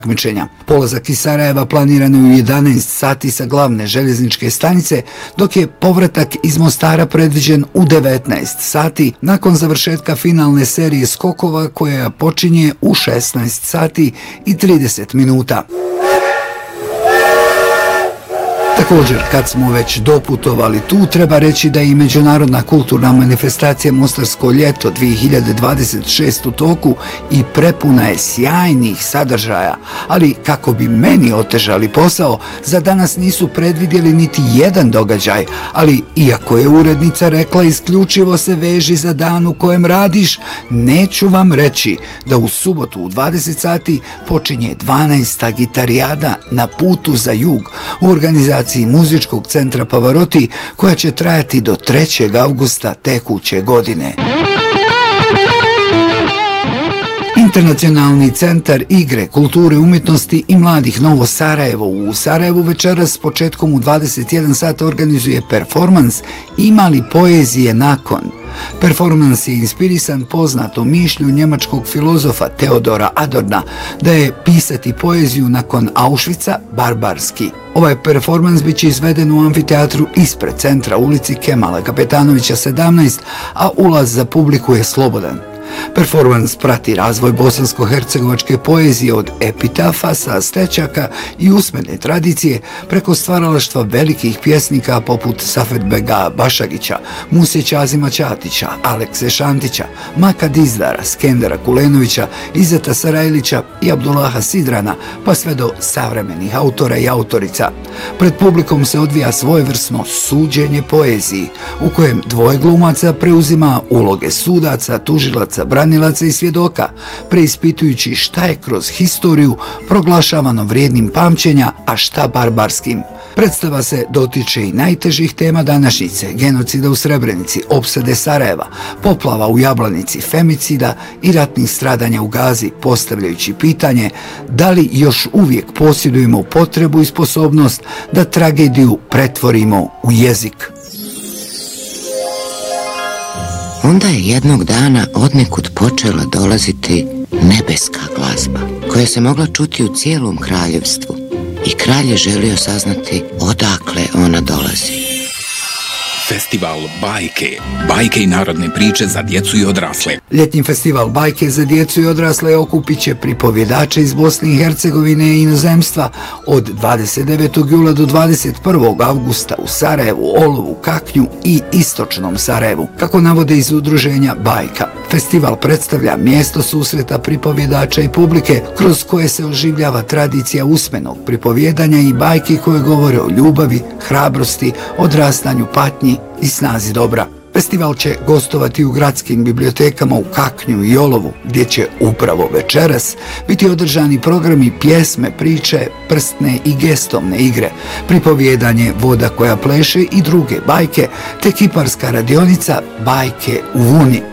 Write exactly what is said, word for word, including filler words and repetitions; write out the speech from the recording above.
takmičenja. Polazak iz Sarajeva planiran je u jedanaest sati sa glavne željezničke stanice, dok je povratak iz Mostara predviđen u devetnaest sati nakon završetka finalne serije skokova koja počinje u šesnaest sati i trideset minuta. Također, kad smo već doputovali tu, treba reći da je i međunarodna kulturna manifestacija Mostarsko ljeto dvije hiljade dvadeset šeste u toku i prepuna je sjajnih sadržaja, ali kako bi meni otežali posao, za danas nisu predvidjeli niti jedan događaj, ali iako je urednica rekla isključivo se veži za dan u kojem radiš, neću vam reći da u subotu u dvadeset sati počinje dvanaesta gitarijada na putu za jug u organizaciji muzičkog centra Pavarotti, koja će trajati do trećeg avgusta tekuće godine. Internacionalni centar igre, kulture, umjetnosti i mladih Novo Sarajevo u Sarajevu večeras s početkom u dvadeset jedan sat organizuje performans Ima li poezije nakon? Performans je inspirisan poznatom mišlju njemačkog filozofa Teodora Adorna da je pisati poeziju nakon Auschwitza barbarski. Ovaj performans biće izveden u amfiteatru ispred centra ulici Kemala Kapetanovića sedamnaest, a ulaz za publiku je slobodan. Performans prati razvoj bosansko-hercegovačke poezije od epitafa, sastečaka i usmene tradicije preko stvaralaštva velikih pjesnika poput Safetbega Bašagića, Muse Ćazima Ćatića, Alekse Šantića, Maka Dizdara, Skendera Kulenovića, Izeta Sarajlića i Abdullaha Sidrana, pa sve do savremenih autora i autorica. Pred publikom se odvija svojevrsno suđenje poeziji, u kojem dvoje glumaca preuzima uloge sudaca, tužilaca, branilaca i svjedoka, preispitujući šta je kroz historiju proglašavano vrijednim pamćenja, a šta barbarskim. Predstava se dotiče i najtežih tema današnjice, genocida u Srebrenici, opsade Sarajeva, poplava u Jablanici, femicida i ratnih stradanja u Gazi, postavljajući pitanje da li još uvijek posjedujemo potrebu i sposobnost da tragediju pretvorimo u jezik. Onda je jednog dana odnekud počela dolaziti nebeska glazba, koja se mogla čuti u cijelom kraljevstvu, i kralj je želio saznati odakle ona dolazi. Festival bajke. Bajke i narodne priče za djecu i odrasle. Ljetni festival bajke za djecu i odrasle okupit će pripovjedače iz Bosne i Hercegovine i inozemstva od dvadeset devetog jula do dvadeset prvog avgusta u Sarajevu, Olovu, Kaknju i Istočnom Sarajevu. Kako navode iz udruženja Bajka, festival predstavlja mjesto susreta pripovjedača i publike kroz koje se oživljava tradicija usmenog pripovjedanja i bajki koje govore o ljubavi, hrabrosti, odrastanju, patnji i snazi dobra. Festival će gostovati u gradskim bibliotekama u Kaknju i Olovu, gdje će upravo večeras biti održani programi pjesme, priče, prstne i gestovne igre, pripovjedanje Voda koja pleše i druge bajke, te kiparska radionica Bajke u Vuni.